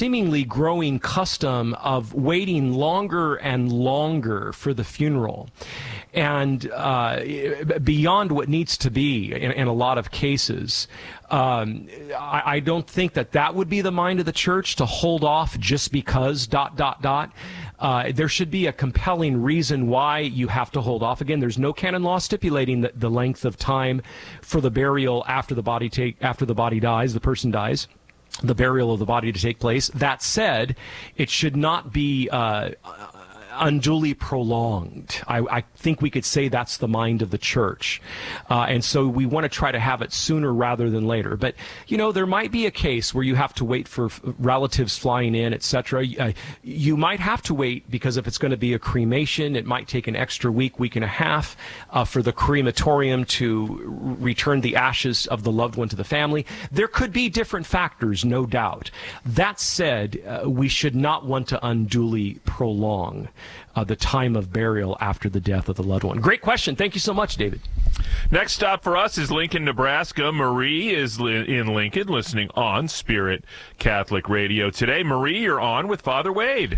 seemingly growing custom of waiting longer and longer for the funeral, and beyond what needs to be in a lot of cases. I don't think that would be the mind of the church, to hold off just because ... There should be a compelling reason why you have to hold off. Again, there's no canon law stipulating the length of time for the burial after the body dies, the person dies, the burial of the body to take place. That said, it should not be unduly prolonged. I think we could say that's the mind of the church. And so we want to try to have it sooner rather than later. But, there might be a case where you have to wait for relatives flying in, etc. You might have to wait because if it's going to be a cremation, it might take an extra week and a half for the crematorium to return the ashes of the loved one to the family. There could be different factors, no doubt. That said, we should not want to unduly prolong the time of burial after the death of the loved one. Great question. Thank you so much, David. Next stop for us is Lincoln, Nebraska. Marie is in Lincoln, listening on Spirit Catholic Radio today. Marie, you're on with Father Wade.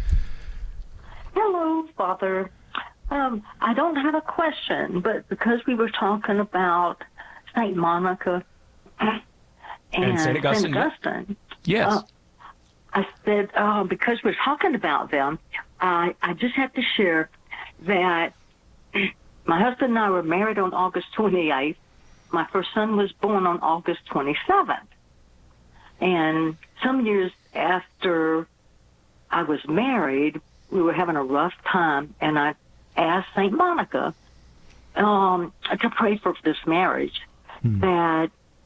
Hello, Father. I don't have a question, but because we were talking about St. Monica and St. Augustine. Yes. I said, because we're talking about them, I just have to share that my husband and I were married on August 28th. My first son was born on August 27th. And some years after I was married, we were having a rough time, and I asked St. Monica to pray for this marriage. That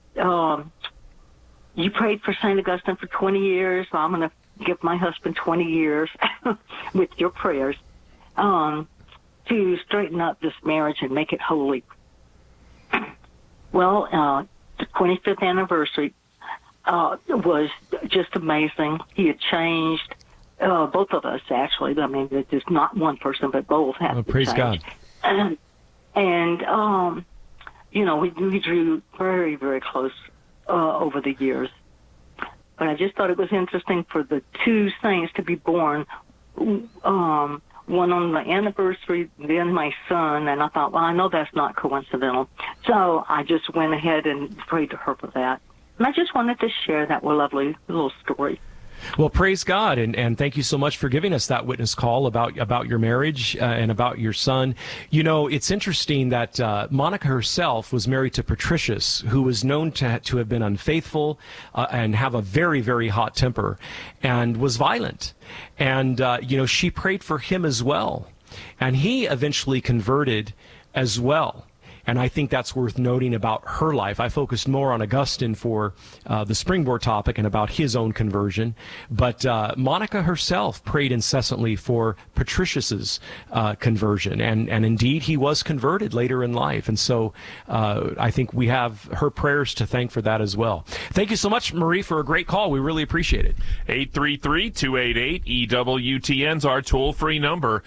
you prayed for St. Augustine for 20 years, so I'm going to give my husband 20 years with your prayers to straighten up this marriage and make it holy. Well, the 25th anniversary was just amazing. He had changed, both of us, actually. I mean, it's just not one person, but both had to praise change. God. And we drew very, very close over the years. But I just thought it was interesting for the two saints to be born, one on the anniversary, then my son, and I thought, well, I know that's not coincidental. So I just went ahead and prayed to her for that. And I just wanted to share that lovely little story. Well, praise God, and thank you so much for giving us that witness call about your marriage and about your son. It's interesting that Monica herself was married to Patricius, who was known to have been unfaithful and have a very, very hot temper and was violent. And, she prayed for him as well. And he eventually converted as well. And I think that's worth noting about her life. I focused more on Augustine for the springboard topic and about his own conversion. But Monica herself prayed incessantly for Patricius's conversion. And indeed, he was converted later in life. And so I think we have her prayers to thank for that as well. Thank you so much, Marie, for a great call. We really appreciate it. 833-288-EWTN's our toll-free number.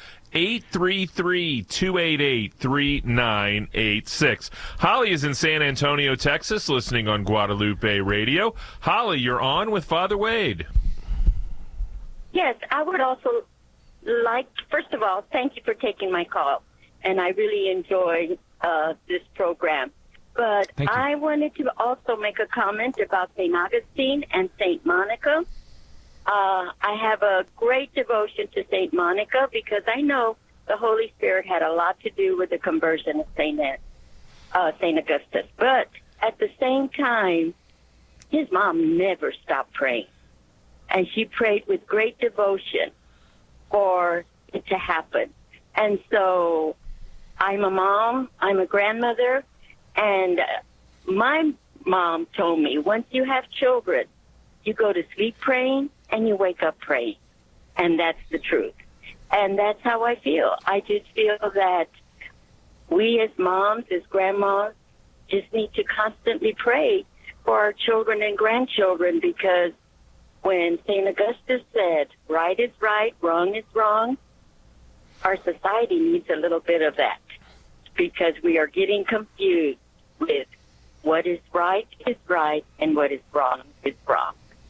833-288-3986. Holly is in San Antonio, Texas, listening on Guadalupe Radio. Holly, you're on with Father Wade. Yes, I would also first of all, thank you for taking my call, and I really enjoy this program. But I wanted to also make a comment about St. Augustine and St. Monica. I have a great devotion to St. Monica because I know the Holy Spirit had a lot to do with the conversion of St. Augustus. But at the same time, his mom never stopped praying. And she prayed with great devotion for it to happen. And so I'm a mom, I'm a grandmother, and my mom told me once you have children, you go to sleep praying, and you wake up praying. And that's the truth. And that's how I feel. I just feel that we as moms, as grandmas, just need to constantly pray for our children and grandchildren, because when St. Augustus said, right is right, wrong is wrong, our society needs a little bit of that, because we are getting confused with what is right and what is wrong is wrong.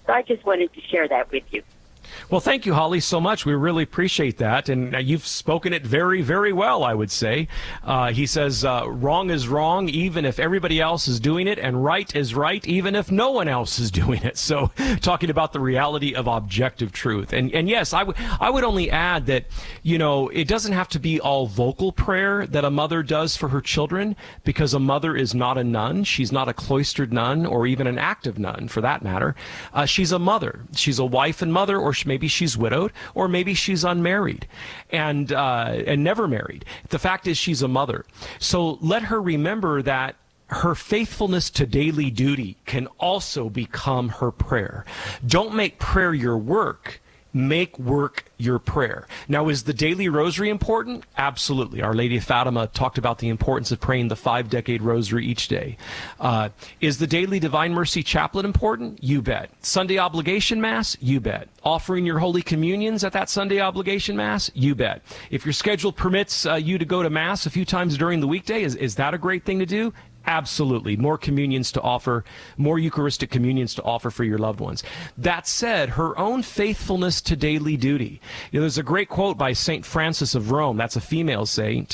So I just wanted to share that with you. Well, thank you, Holly, so much. We really appreciate that. And you've spoken it very, very well, I would say. He says, wrong is wrong, even if everybody else is doing it, and right is right, even if no one else is doing it. So talking about the reality of objective truth. And yes, I would only add that, it doesn't have to be all vocal prayer that a mother does for her children, because a mother is not a nun. She's not a cloistered nun or even an active nun, for that matter. She's a mother. She's a wife and mother, or maybe she's widowed, or maybe she's unmarried and never married. The fact is, she's a mother. So let her remember that her faithfulness to daily duty can also become her prayer. Don't make prayer your work. Make work your prayer. Now, is the daily rosary important? Absolutely. Our Lady of Fatima talked about the importance of praying the 5-decade rosary each day. Is the daily Divine Mercy Chaplet important? You bet. Sunday obligation Mass? You bet. Offering your Holy Communions at that Sunday obligation Mass? You bet. If your schedule permits you to go to Mass a few times during the weekday, is that a great thing to do? Absolutely. More communions to offer, more Eucharistic communions to offer for your loved ones. That said, her own faithfulness to daily duty. There's a great quote by St. Francis of Rome. That's a female saint,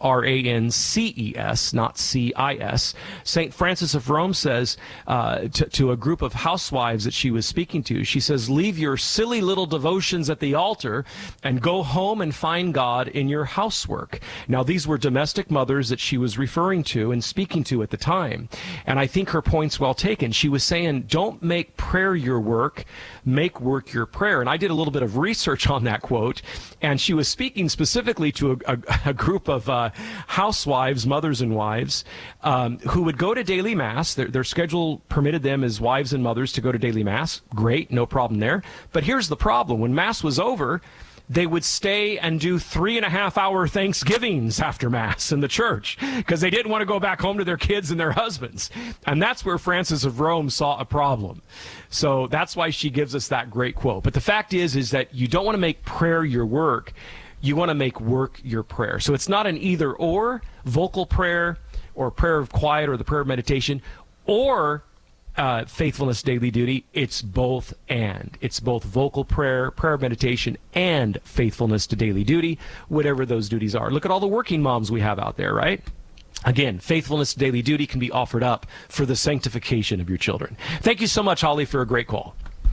Frances, not C-I-S. St. Francis of Rome says to a group of housewives that she was speaking to, she says, leave your silly little devotions at the altar and go home and find God in your housework. Now, these were domestic mothers that she was referring to and speaking to at the time. And I think her point's well taken. She was saying, don't make prayer your work, make work your prayer. And I did a little bit of research on that quote, and she was speaking specifically to a group of housewives, mothers and wives, who would go to daily Mass. Their schedule permitted them as wives and mothers to go to daily Mass. Great, no problem there. But here's the problem. When Mass was over, they would stay and do 3.5-hour Thanksgivings after Mass in the church because they didn't want to go back home to their kids and their husbands. And that's where Francis of Rome saw a problem. So that's why she gives us that great quote. But the fact is that you don't want to make prayer your work. You want to make work your prayer. So it's not an either or, vocal prayer or prayer of quiet or the prayer of meditation, or faithfulness daily duty. It's both and. It's both vocal prayer, prayer of meditation, and faithfulness to daily duty, whatever those duties are. Look at all the working moms we have out there, right? Again, faithfulness to daily duty can be offered up for the sanctification of your children. Thank you so much, Holly, for a great call.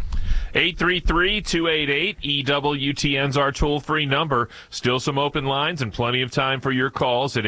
833-288-EWTN's our toll-free number. Still some open lines and plenty of time for your calls at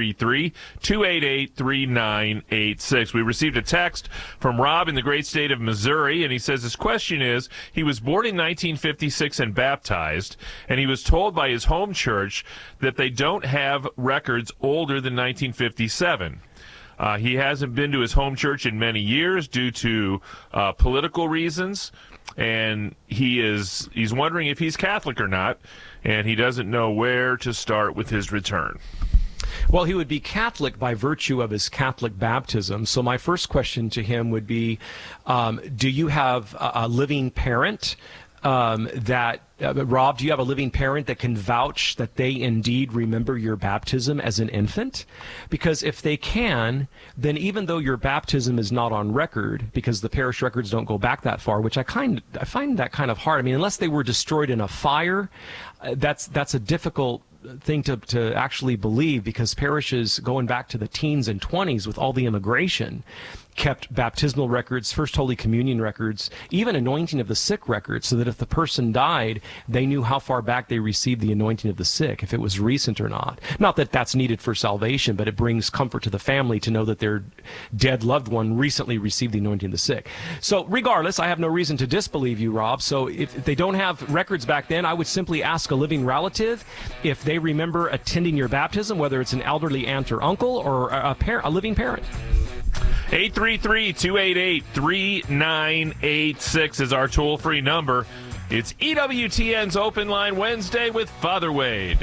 833-288-3986. We received a text from Rob in the great state of Missouri, and he says his question is, he was born in 1956 and baptized, and he was told by his home church that they don't have records older than 1957. He hasn't been to his home church in many years due to political reasons, and he's wondering if he's Catholic or not, and he doesn't know where to start with his return. Well, he would be Catholic by virtue of his Catholic baptism. So my first question to him would be, do you have a living parent Rob, do you have a living parent that can vouch that they indeed remember your baptism as an infant? Because if they can, then even though your baptism is not on record, because the parish records don't go back that far, which I find that kind of hard. I mean, unless they were destroyed in a fire, that's a difficult thing to actually believe, because parishes going back to the teens and 20s with all the immigration kept baptismal records, First Holy Communion records, even anointing of the sick records, so that if the person died, they knew how far back they received the anointing of the sick, if it was recent or not. Not that that's needed for salvation, but it brings comfort to the family to know that their dead loved one recently received the anointing of the sick. So regardless, I have no reason to disbelieve you, Rob. So if they don't have records back then, I would simply ask a living relative if they remember attending your baptism, whether it's an elderly aunt or uncle or a living parent. 833-288-3986 is our toll-free number. It's EWTN's Open Line Wednesday with Father Wade.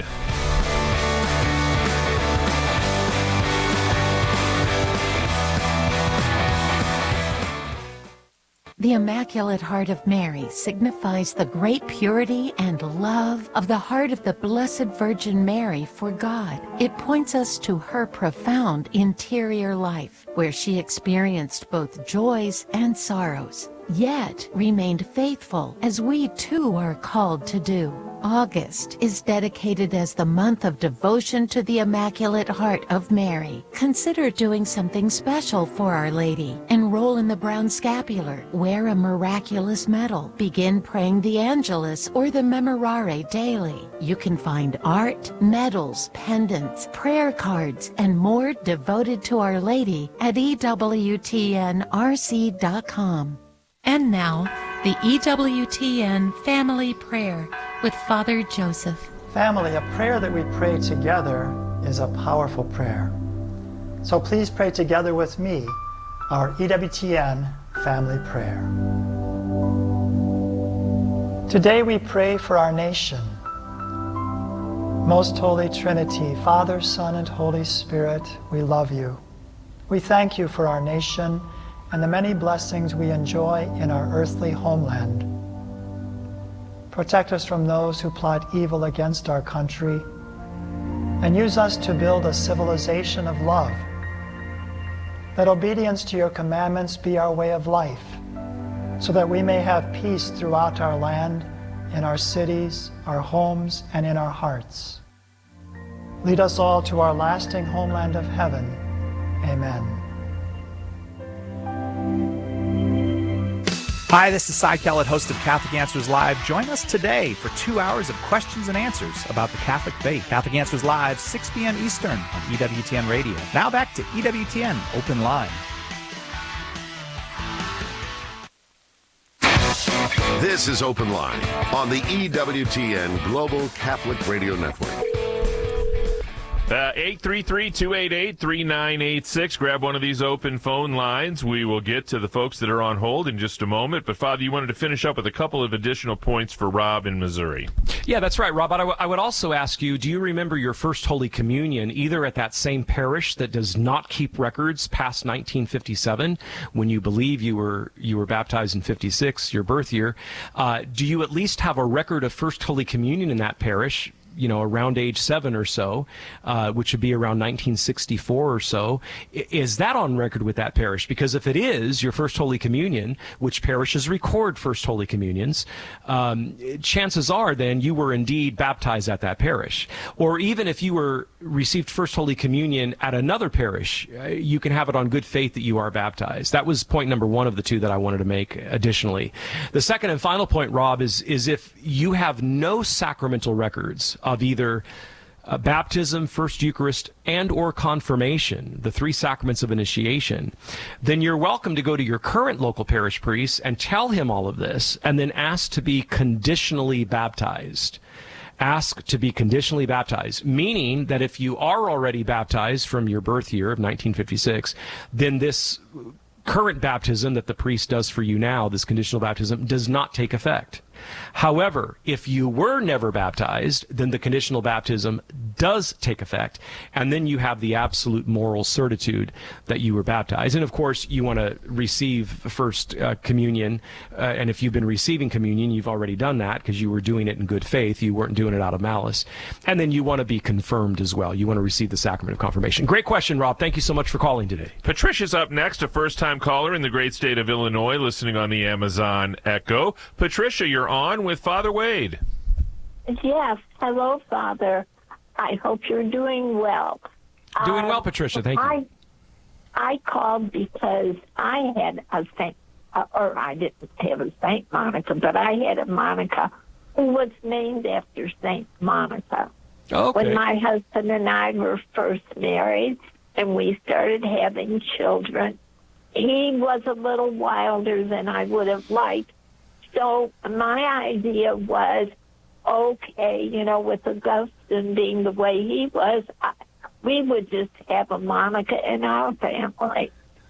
The Immaculate Heart of Mary signifies the great purity and love of the heart of the Blessed Virgin Mary for God. It points us to her profound interior life, where she experienced both joys and sorrows, yet remained faithful, as we too are called to do. August is dedicated as the month of devotion to the Immaculate Heart of Mary. Consider doing something special for Our Lady. Enroll in the Brown Scapular, wear a miraculous medal, begin praying the Angelus or the Memorare daily. You can find art, medals, pendants, prayer cards, and more devoted to Our Lady at EWTNRC.com. And now, the EWTN Family Prayer with Father Joseph. Family, a prayer that we pray together is a powerful prayer. So please pray together with me our EWTN Family Prayer. Today we pray for our nation. Most Holy Trinity, Father, Son, and Holy Spirit, we love you. We thank you for our nation and the many blessings we enjoy in our earthly homeland. Protect us from those who plot evil against our country, and use us to build a civilization of love. Let obedience to your commandments be our way of life, so that we may have peace throughout our land, in our cities, our homes, and in our hearts. Lead us all to our lasting homeland of heaven. Amen. Hi, this is Cy Kellett, host of Catholic Answers Live. Join us today for 2 hours of questions and answers about the Catholic faith. Catholic Answers Live, 6 p.m. Eastern on EWTN Radio. Now back to EWTN Open Line. This is Open Line on the EWTN Global Catholic Radio Network. 833-288-3986. Grab one of these open phone lines. We will get to the folks that are on hold in just a moment. But, Father, you wanted to finish up with a couple of additional points for Rob in Missouri. Yeah, that's right, Rob. I would also ask you, do you remember your first Holy Communion either at that same parish that does not keep records past 1957, when you believe you were baptized in 56, your birth year? Do you at least have a record of First Holy Communion in that parish, around age 7 or so, which would be around 1964 or so? Is that on record with that parish? Because if it is your First Holy Communion, which parishes record First Holy Communions, chances are then you were indeed baptized at that parish. Or even if you received First Holy Communion at another parish, you can have it on good faith that you are baptized. That was point number one of the two that I wanted to make additionally. The second and final point, Rob, is if you have no sacramental records of either baptism, First Eucharist, and or confirmation, the 3 sacraments of initiation, then you're welcome to go to your current local parish priest and tell him all of this, and then ask to be conditionally baptized. Ask to be conditionally baptized, meaning that if you are already baptized from your birth year of 1956, then this current baptism that the priest does for you now, this conditional baptism, does not take effect. However, if you were never baptized, then the conditional baptism does take effect, and then you have the absolute moral certitude that you were baptized. And of course, you want to receive First Communion, and if you've been receiving communion, you've already done that because you were doing it in good faith. You weren't doing it out of malice. And then you want to be confirmed as well. You want to receive the sacrament of confirmation. Great question, Rob. Thank you so much for calling today. Patricia's up next, a first-time caller in the great state of Illinois, listening on the Amazon Echo. Patricia, you're on with Father Wade. Yes. Hello, Father. I hope you're doing well. Doing well, Patricia. Thank you. I called because I had a Saint, or I didn't have a Saint Monica, but I had a Monica who was named after Saint Monica. Okay. When my husband and I were first married and we started having children, he was a little wilder than I would have liked. So my idea was, okay, with Augustine being the way he was, we would just have a Monica in our family.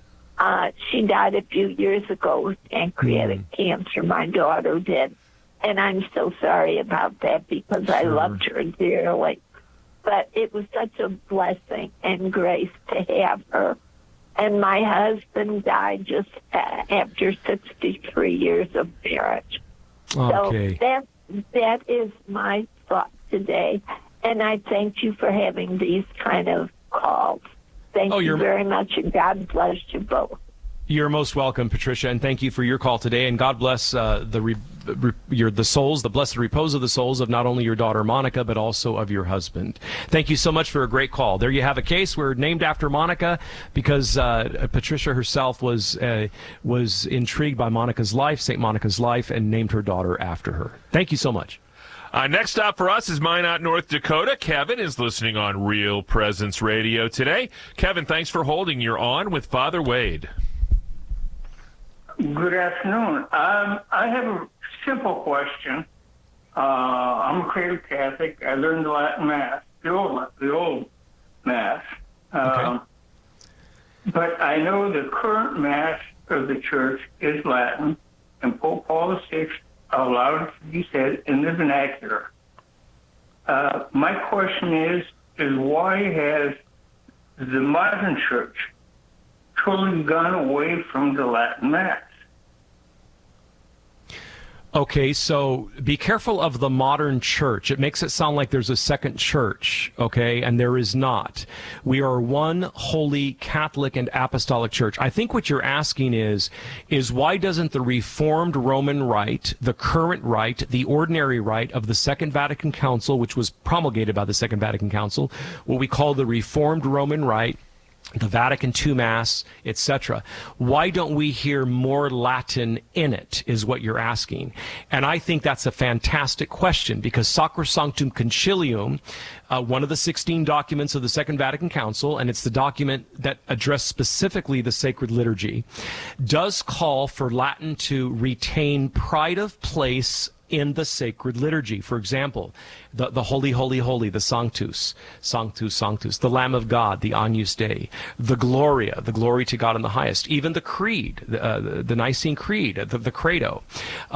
She died a few years ago with pancreatic cancer. My daughter did. And I'm so sorry about that because I loved her dearly. But it was such a blessing and grace to have her. and my husband died just after 63 years of marriage. Okay. So that is my thought today, and I thank you for having these kind of calls. Thank you very much, and God bless you both. You're most welcome, Patricia, and thank you for your call today. And God bless the souls, the blessed repose of the souls of not only your daughter Monica, but also of your husband. Thank you so much for a great call. There you have a case. We're named after Monica because Patricia herself was intrigued by Monica's life, St. Monica's life, and named her daughter after her. Thank you so much. Next stop for us is Minot, North Dakota. Kevin is listening on Real Presence Radio today. Kevin, thanks for holding. You're on with Father Wade. Good afternoon. I have a simple question. I'm a cradle Catholic. I learned the Latin Mass, the old Mass. Okay. But I know the current Mass of the Church is Latin, and Pope Paul VI allowed it to be said in the vernacular. My question is why has the modern Church totally gone away from the Latin Mass? Okay, so be careful of the modern church. It makes it sound like there's a second church, okay, and there is not. We are one holy Catholic and Apostolic Church. I think what you're asking is why doesn't the Reformed Roman Rite, the current rite, the ordinary rite of the Second Vatican Council, which was promulgated by the Second Vatican Council, what we call the Reformed Roman Rite, the Vatican II Mass, etc. Why don't we hear more Latin in it, is what you're asking. And I think that's a fantastic question, because Sacrosanctum Concilium, one of the 16 documents of the Second Vatican Council, and it's the document that addressed specifically the sacred liturgy, does call for Latin to retain pride of place in the sacred liturgy. For example, the Holy, Holy, Holy, the Sanctus, Sanctus, Sanctus, the Lamb of God, the Agnus Dei, the Gloria, the glory to God in the highest, even the Creed, the Nicene Creed, the Credo.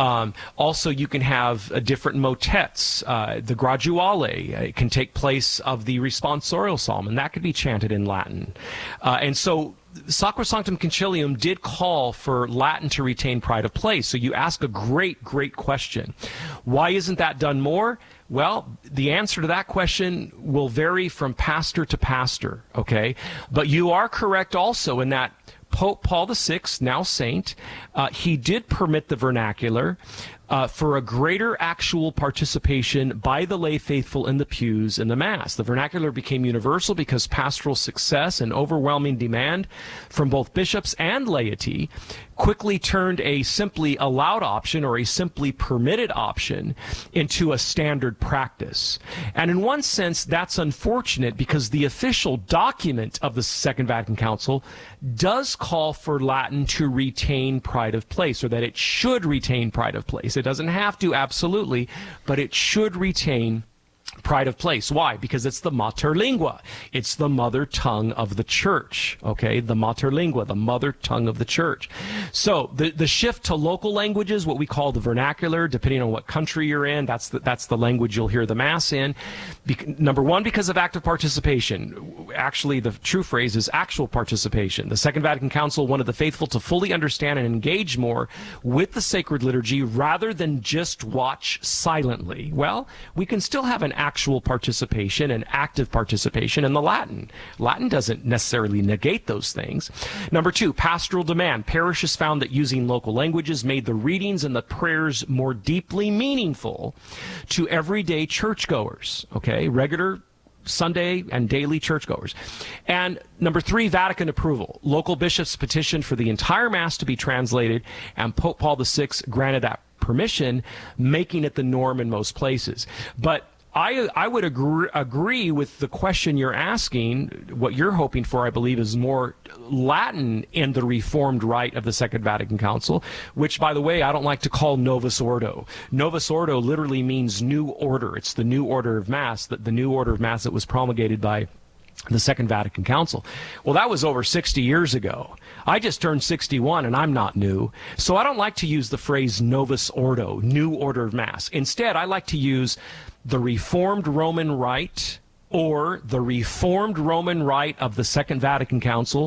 Also, you can have different motets. The Graduale can take place of the responsorial psalm, and that could be chanted in Latin. And so Sacrosanctum Concilium did call for Latin to retain pride of place. So you ask a great, great question. Why isn't that done more? Well, the answer to that question will vary from pastor to pastor, okay? But you are correct also in that Pope Paul VI, now saint, he did permit the vernacular for a greater actual participation by the lay faithful in the pews in the Mass. The vernacular became universal because pastoral success and overwhelming demand from both bishops and laity quickly turned a simply allowed option or a simply permitted option into a standard practice. And in one sense, that's unfortunate because the official document of the Second Vatican Council does call for Latin to retain pride of place, or that it should retain pride of place. It doesn't have to, absolutely, but it should retain pride of place. Why? Because it's the mater lingua. It's the mother tongue of the church. Okay? The mater lingua, the mother tongue of the church. So the shift to local languages, what we call the vernacular, depending on what country you're in, that's the language you'll hear the Mass in. Number one, because of active participation. Actually, the true phrase is actual participation. The Second Vatican Council wanted the faithful to fully understand and engage more with the sacred liturgy rather than just watch silently. Well, we can still have an actual participation and active participation in the Latin. Latin doesn't necessarily negate those things. Number two, pastoral demand. Parishes found that using local languages made the readings and the prayers more deeply meaningful to everyday churchgoers, okay? Regular Sunday and daily churchgoers. And number three, Vatican approval. Local bishops petitioned for the entire Mass to be translated, and Pope Paul VI granted that permission, making it the norm in most places. But I would agree with the question you're asking. What you're hoping for, I believe, is more Latin in the Reformed Rite of the Second Vatican Council, which, by the way, I don't like to call Novus Ordo. Novus Ordo literally means new order. It's the new order of Mass, the new order of Mass that was promulgated by the Second Vatican Council. Well, that was over 60 years ago. I just turned 61 and I'm not new. So I don't like to use the phrase Novus Ordo, new order of Mass. Instead, I like to use the Reformed Roman Rite, or the Reformed Roman Rite of the Second Vatican Council,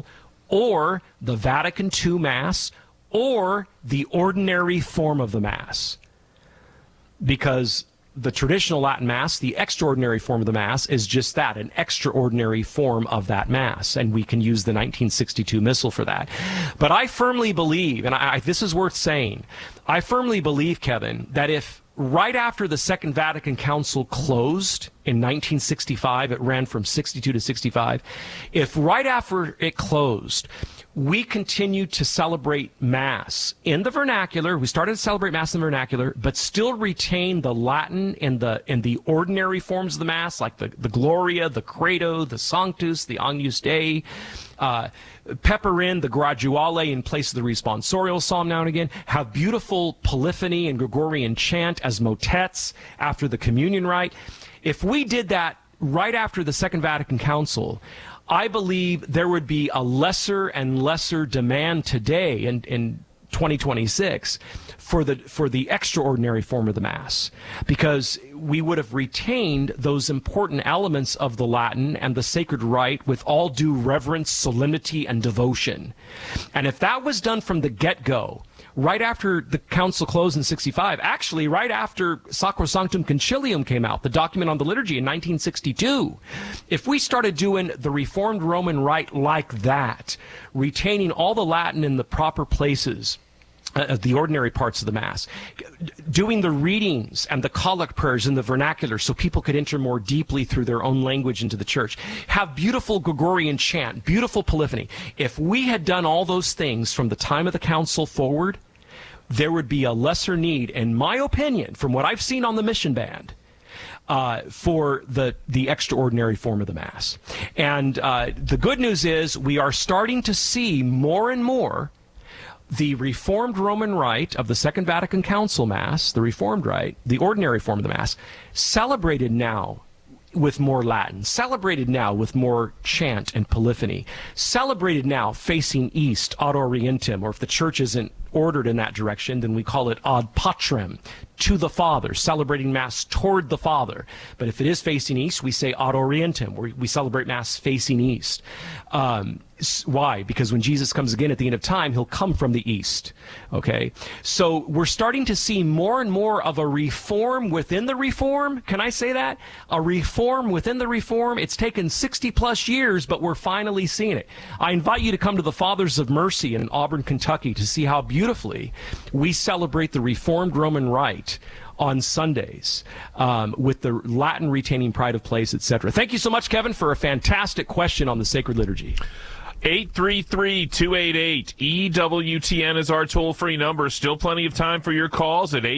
or the Vatican II Mass, or the ordinary form of the Mass. Because the traditional Latin Mass, the extraordinary form of the Mass, is just that, an extraordinary form of that Mass. And we can use the 1962 Missal for that. But I firmly believe, and this is worth saying, I firmly believe, Kevin, that if right after the Second Vatican Council closed in 1965, it ran from 62 to 65, if right after it closed, we continued to celebrate Mass in the vernacular. We started to celebrate Mass in the vernacular, but still retain the Latin and the ordinary forms of the Mass, like the Gloria, the Credo, the Sanctus, the Agnus Dei. Pepper in the Graduale in place of the responsorial psalm now and again. Have beautiful polyphony and Gregorian chant as motets after the communion rite. If we did that right after the Second Vatican Council, I believe there would be a lesser and lesser demand today in 2026 for the extraordinary form of the Mass, because we would have retained those important elements of the Latin and the sacred rite with all due reverence, solemnity, and devotion. And if that was done from the get-go, right after the council closed in 65, actually right after Sacrosanctum Concilium came out, the document on the liturgy in 1962, if we started doing the Reformed Roman Rite like that, retaining all the Latin in the proper places, the ordinary parts of the Mass, doing the readings and the collect prayers in the vernacular so people could enter more deeply through their own language into the church, have beautiful Gregorian chant, beautiful polyphony. If we had done all those things from the time of the council forward, there would be a lesser need, in my opinion, from what I've seen on the mission band, for the extraordinary form of the Mass. And the good news is we are starting to see more and more the Reformed Roman Rite of the Second Vatican Council Mass, the Reformed Rite, the ordinary form of the Mass, celebrated now with more Latin, celebrated now with more chant and polyphony, celebrated now facing east, ad orientem, or if the church isn't ordered in that direction, then we call it ad patrem, to the Father, celebrating Mass toward the Father. But if it is facing east, we say ad orientem, where we celebrate Mass facing east. Why? Because when Jesus comes again at the end of time, he'll come from the east. Okay? So we're starting to see more and more of a reform within the reform. Can I say that? A reform within the reform. It's taken 60 plus years, but we're finally seeing it. I invite you to come to the Fathers of Mercy in Auburn, Kentucky to see how beautifully we celebrate the Reformed Roman Rite on Sundays, with the Latin retaining pride of place, etc. Thank you so much, Kevin, for a fantastic question on the sacred liturgy. 833-288-EWTN is our toll-free number. Still plenty of time for your calls at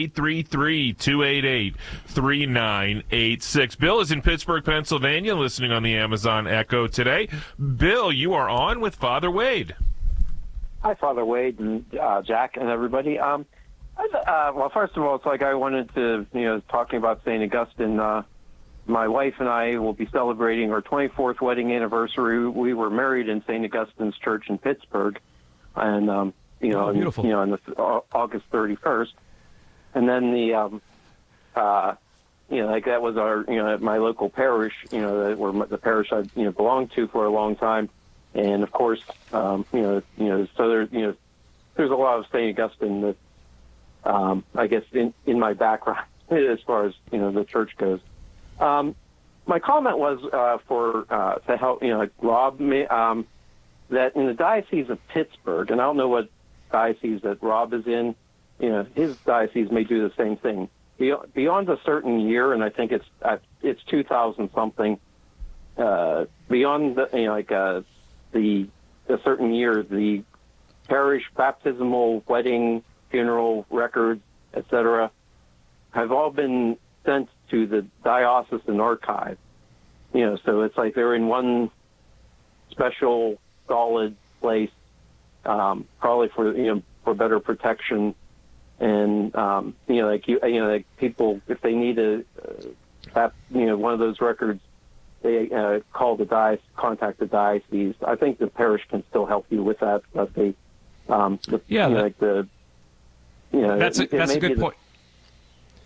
833-288-3986. Bill is in Pittsburgh, Pennsylvania, listening on the Amazon Echo today. Bill, you are on with Father Wade. Hi, Father Wade and Jack and everybody. Well, first of all, it's like I wanted to, talking about St. Augustine, my wife and I will be celebrating our 24th wedding anniversary. We were married in St. Augustine's Church in Pittsburgh, and beautiful. On the August 31st, and then that was our, at my local parish, where the parish I belonged to for a long time, and of course, so there's a lot of St. Augustine that I guess in my background as far as the church goes. My comment was to help Rob that in the Diocese of Pittsburgh, and I don't know what diocese that Rob is in, his diocese may do the same thing. Beyond a certain year, and I think it's 2000 something. Beyond a certain year, the parish baptismal, wedding, funeral records, etc., have all been sent to the diocesan archive. So it's like they're in one special solid place, probably for better protection. And like people, if they need one of those records, they contact the diocese. I think the parish can still help you with that, but that's a good point.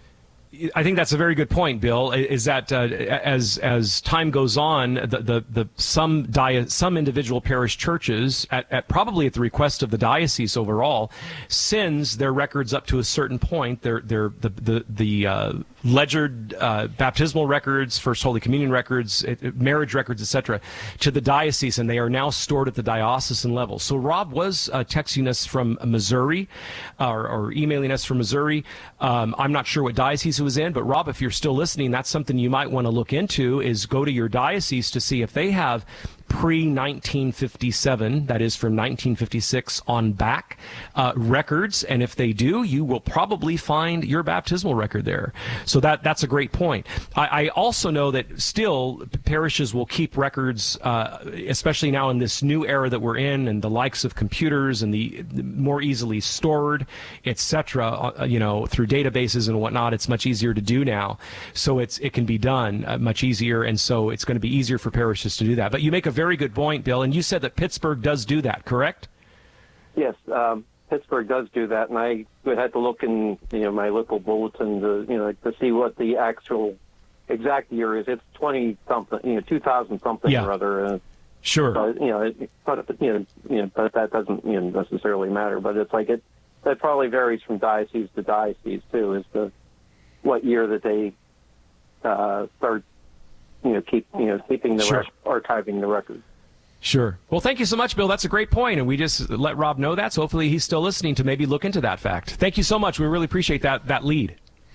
I think that's a very good point, Bill. Is that as time goes on, some individual parish churches, probably at the request of the diocese overall, sends their records up to a certain point. The ledgered baptismal records, First Holy Communion records, marriage records, etc., to the diocese, and they are now stored at the diocesan level. So Rob was texting us from Missouri, or emailing us from Missouri. I'm not sure what diocese it was in, but Rob, if you're still listening, that's something you might want to look into, is go to your diocese to see if they have pre-1957, that is from 1956 on back, records, and if they do, you will probably find your baptismal record there. So that's a great point. I also know that still parishes will keep records, especially now in this new era that we're in, and the likes of computers and the more easily stored, etc. Through databases and whatnot. It's much easier to do now, so it can be done much easier, and so it's going to be easier for parishes to do that. But you make a very good point, Bill, and you said that Pittsburgh does do that, correct? Yes, Pittsburgh does do that, and I would have to look in my local bulletin to see what the actual exact year is. It's 20-something, 2000-something or other. Sure. But but that doesn't necessarily matter. But it's like that probably varies from diocese to diocese too, as to what year that they start keeping the archiving the record. Sure. Well, thank you so much, Bill. That's a great point, and we just let Rob know that, so hopefully he's still listening to maybe look into that fact. Thank you so much. We really appreciate that lead.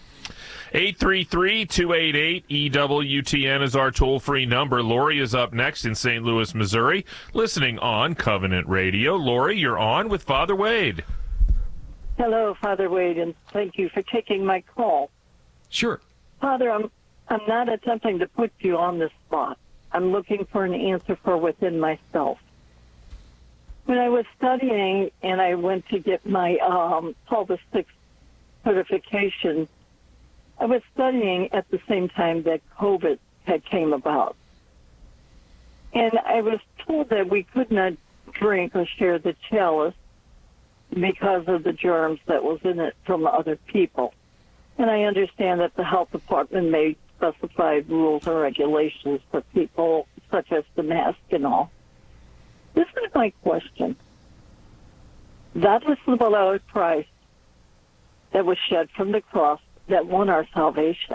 833-288-EWTN is our toll-free number. Lori is up next in St. Louis, Missouri, listening on Covenant Radio. Lori, you're on with Father Wade. Hello, Father Wade, and thank you for taking my call. Sure. Father, I'm not attempting to put you on the spot. I'm looking for an answer for within myself. When I was studying and I went to get my Paul VI certification, I was studying at the same time that COVID had came about. And I was told that we could not drink or share the chalice because of the germs that was in it from other people. And I understand that the health department may specify rules and regulations for people such as the mask and all. This is my question. That is the blood of Christ that was shed from the cross that won our salvation.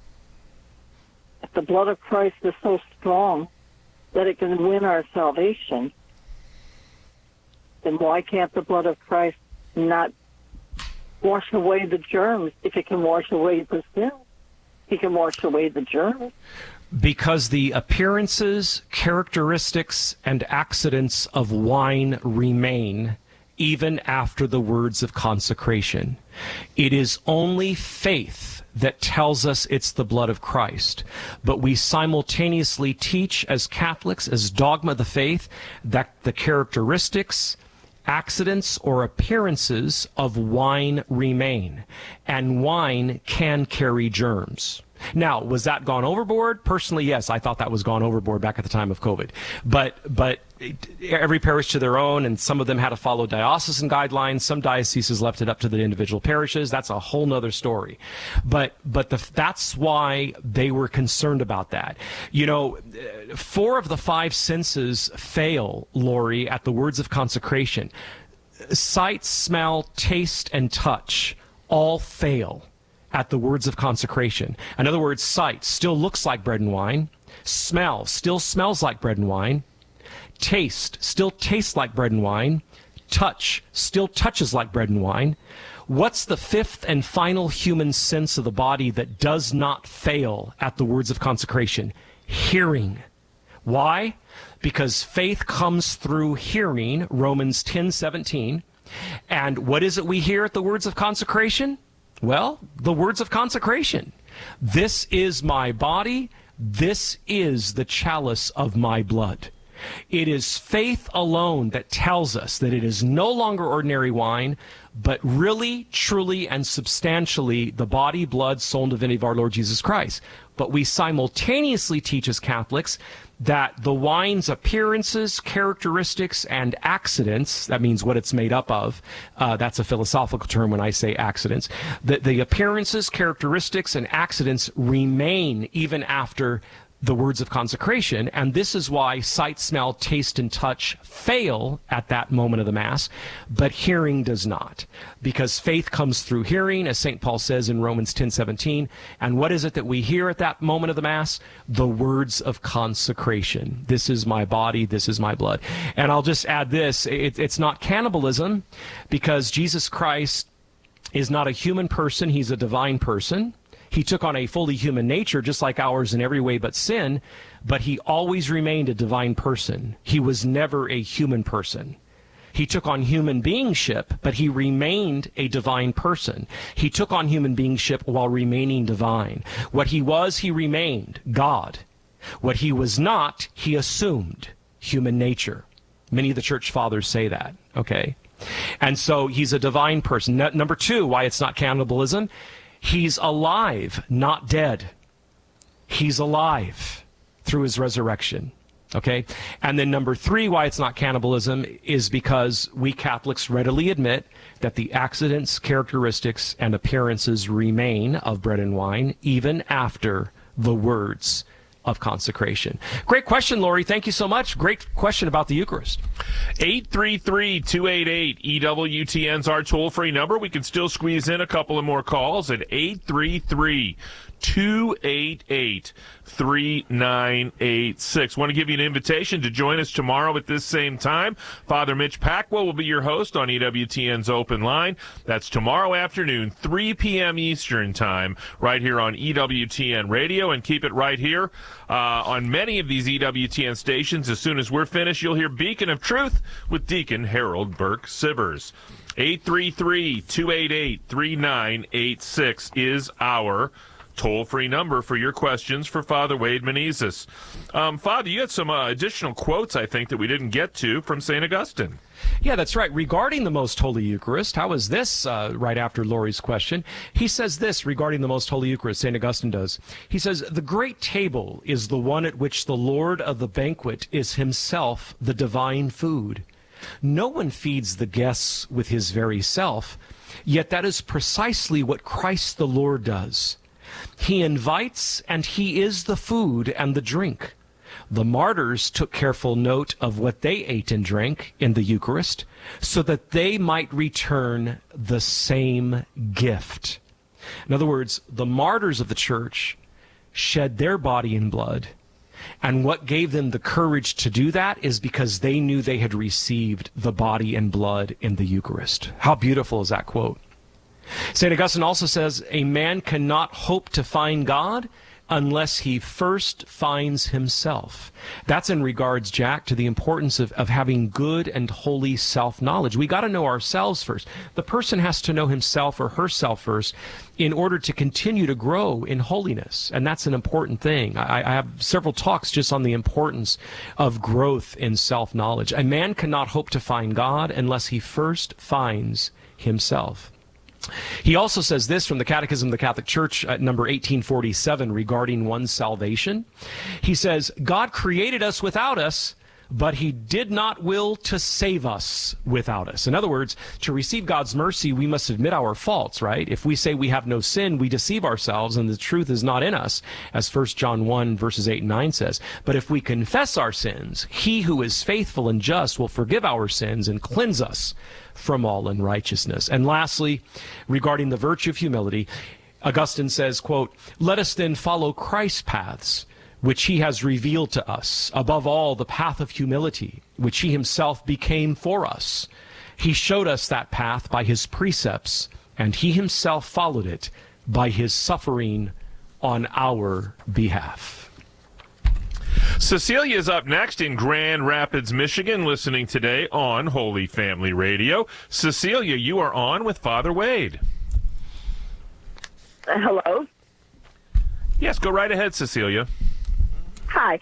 If the blood of Christ is so strong that it can win our salvation, then why can't the blood of Christ not wash away the germs? If it can wash away the sin, he can wash away the germs. Because the appearances, characteristics, and accidents of wine remain even after the words of consecration. It is only faith that tells us it's the blood of Christ. But we simultaneously teach as Catholics, as dogma of the faith, that the characteristics, accidents, or appearances of wine remain. And wine can carry germs. Now, was that gone overboard? Personally, yes, I thought that was gone overboard back at the time of COVID. But every parish to their own, and some of them had to follow diocesan guidelines. Some dioceses left it up to the individual parishes. That's a whole nother story. But that's why they were concerned about that. 4 of the 5 senses fail, Lori, at the words of consecration. Sight, smell, taste, and touch all fail at the words of consecration. In other words, sight still looks like bread and wine. Smell still smells like bread and wine. Taste still tastes like bread and wine. Touch still touches like bread and wine. What's the 5th and final human sense of the body that does not fail at the words of consecration? Hearing. Why? Because faith comes through hearing, Romans 10:17. And what is it we hear at the words of consecration? Well, the words of consecration. This is my body. This is the chalice of my blood. It is faith alone that tells us that it is no longer ordinary wine, but really, truly, and substantially the body, blood, soul, and divinity of our Lord Jesus Christ. But we simultaneously teach as Catholics that the wine's appearances, characteristics, and accidents, that means what it's made up of, that's a philosophical term when I say accidents, the appearances, characteristics, and accidents remain even after the words of consecration, and this is why sight, smell, taste, and touch fail at that moment of the Mass, but hearing does not, because faith comes through hearing, as St. Paul says in Romans 10:17, and what is it that we hear at that moment of the Mass? The words of consecration. This is my body, this is my blood. And I'll just add this, it's not cannibalism, because Jesus Christ is not a human person, he's a divine person. He took on a fully human nature, just like ours in every way but sin, but he always remained a divine person. He was never a human person. He took on human beingship, but he remained a divine person. He took on human beingship while remaining divine. What he was, he remained God. What he was not, he assumed human nature. Many of the church fathers say that, okay? And so he's a divine person. Number two, why it's not cannibalism, he's alive, not dead. He's alive through his resurrection. Okay? And then number three, why it's not cannibalism, is because we Catholics readily admit that the accidents, characteristics, and appearances remain of bread and wine even after the words of consecration. Great question, Lori. Thank you so much. Great question about the Eucharist. 833-288-EWTN's our toll-free number. We can still squeeze in a couple of more calls at 833-288-3986. Want to give you an invitation to join us tomorrow at this same time. Father Mitch Packwell will be your host on EWTN's Open Line. That's tomorrow afternoon, 3 p.m. Eastern Time, right here on EWTN Radio. And keep it right here on many of these EWTN stations. As soon as we're finished, you'll hear Beacon of Truth with Deacon Harold Burke Sivers. 833-288-3986 is our toll-free number for your questions for Father Wade Menezes. Father, you had some additional quotes, I think, that we didn't get to from St. Augustine. Yeah, that's right. Regarding the Most Holy Eucharist, how is this right after Lori's question? He says this regarding the Most Holy Eucharist, St. Augustine does. He says, the great table is the one at which the Lord of the banquet is himself the divine food. No one feeds the guests with his very self, yet that is precisely what Christ the Lord does. He invites, and he is the food and the drink. The martyrs took careful note of what they ate and drank in the Eucharist, so that they might return the same gift. In other words, the martyrs of the church shed their body and blood, and what gave them the courage to do that is because they knew they had received the body and blood in the Eucharist. How beautiful is that quote? St. Augustine also says, a man cannot hope to find God unless he first finds himself. That's in regards, Jack, to the importance of having good and holy self-knowledge. We got to know ourselves first. The person has to know himself or herself first in order to continue to grow in holiness. And that's an important thing. I have several talks just on the importance of growth in self-knowledge. A man cannot hope to find God unless he first finds himself. He also says this from the Catechism of the Catholic Church at number 1847 regarding one's salvation. He says, God created us without us, but he did not will to save us without us. In other words, to receive God's mercy, we must admit our faults, right? If we say we have no sin, we deceive ourselves and the truth is not in us, as 1 John 1 verses 8 and 9 says. But if we confess our sins, he who is faithful and just will forgive our sins and cleanse us from all unrighteousness. And lastly, regarding the virtue of humility, Augustine says, quote, let us then follow Christ's paths, which he has revealed to us, above all the path of humility, which he himself became for us. He showed us that path by his precepts, and he himself followed it by his suffering on our behalf. Cecilia is up next in Grand Rapids, Michigan, listening today on Holy Family Radio. Cecilia, you are on with Father Wade. Hello? Yes, go right ahead, Cecilia. Hi.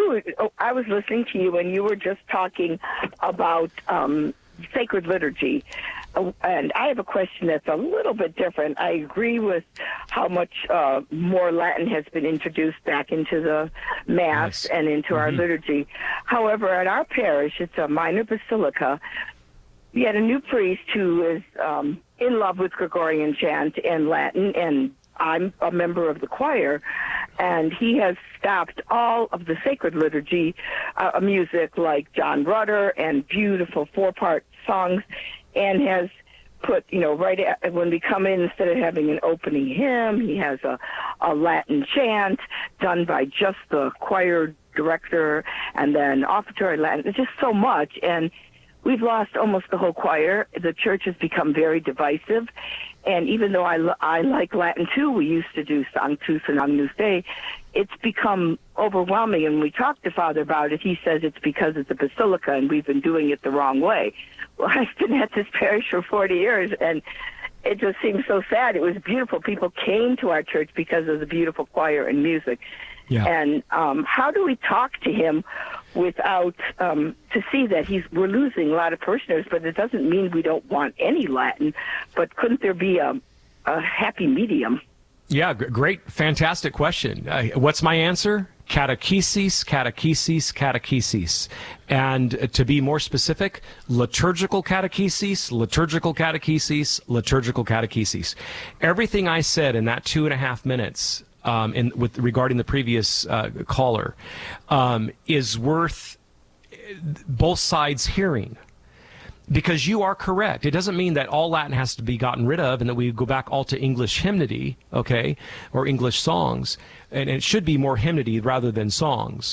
I was listening to you, and you were just talking about sacred liturgy. And I have a question that's a little bit different. I agree with how much more Latin has been introduced back into the Mass and into our liturgy. However, at our parish, it's a minor basilica. We had a new priest who is in love with Gregorian chant and Latin, and I'm a member of the choir, and he has stopped all of the sacred liturgy music like John Rutter and beautiful 4-part songs, and has put, when we come in, instead of having an opening hymn, he has a Latin chant done by just the choir director, and then offertory Latin. It's just so much, and we've lost almost the whole choir. The church has become very divisive, and even though I like Latin too, we used to do Sanctus and Agnus Dei, it's become overwhelming. And when we talked to Father about it, he says it's because it's a basilica and we've been doing it the wrong way. Well, I've been at this parish for 40 years, and it just seems so sad. It was beautiful. People came to our church because of the beautiful choir and music. Yeah. And how do we talk to him without to see that we're losing a lot of parishioners? But it doesn't mean we don't want any Latin. But couldn't there be a happy medium? Yeah, great, fantastic question. What's my answer? Catechesis, catechesis, catechesis. And to be more specific, liturgical catechesis, liturgical catechesis, liturgical catechesis. Everything I said in that 2.5 minutes regarding the previous caller is worth both sides hearing. Because you are correct. It doesn't mean that all Latin has to be gotten rid of and that we go back all to English hymnody, okay, or English songs. And it should be more hymnody rather than songs.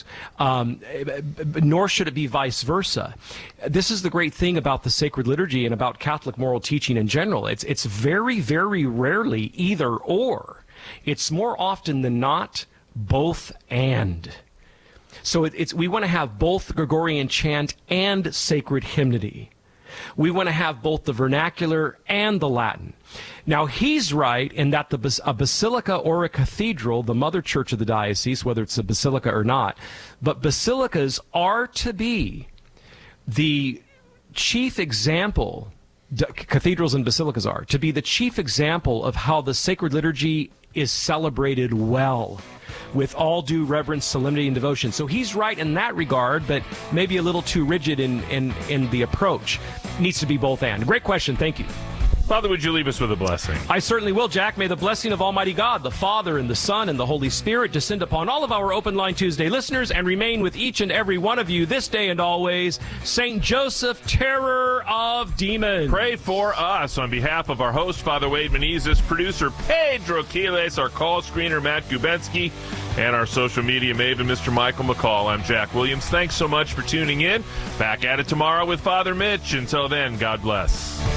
Nor should it be vice versa. This is the great thing about the sacred liturgy and about Catholic moral teaching in general. It's very, very rarely either or. It's more often than not both and. So we want to have both Gregorian chant and sacred hymnody. We want to have both the vernacular and the Latin. Now, he's right in that a basilica or a cathedral, the mother church of the diocese, whether it's a basilica or not, but basilicas are to be the chief example, cathedrals and basilicas are, to be the chief example of how the sacred liturgy is celebrated well, with all due reverence, solemnity, and devotion. So he's right in that regard, but maybe a little too rigid in the approach. Needs to be both and. Great question. Thank you. Father, would you leave us with a blessing? I certainly will, Jack. May the blessing of Almighty God, the Father, and the Son, and the Holy Spirit descend upon all of our Open Line Tuesday listeners and remain with each and every one of you this day and always. St. Joseph, terror of demons. Pray for us on behalf of our host, Father Wade Menezes, producer Pedro Quiles, our call screener, Matt Gubensky, and our social media maven, Mr. Michael McCall. I'm Jack Williams. Thanks so much for tuning in. Back at it tomorrow with Father Mitch. Until then, God bless.